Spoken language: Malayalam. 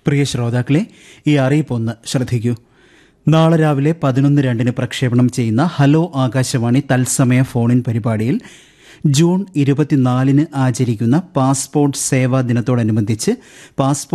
പ്രിയ ശ്രോതാക്കളെ, ഈ അറിയിപ്പൊന്ന് ശ്രദ്ധിക്കൂ. നാളെ രാവിലെ 11:02 പ്രക്ഷേപണം ചെയ്യുന്ന ഹലോ ആകാശവാണി തത്സമയ ഫോണിൻ പരിപാടിയിൽ ജൂൺ 24 ആചരിക്കുന്ന പാസ്പോർട്ട് സേവാ ദിനത്തോടനുബന്ധിച്ച് പാസ്പോർട്ട്